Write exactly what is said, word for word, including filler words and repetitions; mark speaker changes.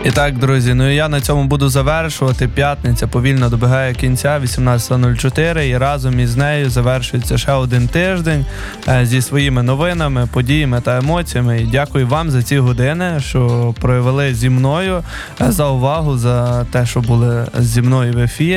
Speaker 1: І так, друзі, ну і я на цьому буду завершувати. П'ятниця повільно добігає кінця, вісімнадцята нуль чотири, і разом із нею завершується ще один тиждень зі своїми новинами, подіями та емоціями. І дякую вам за ці години, що проявили зі мною, за увагу, за те, що були зі мною в ефірі.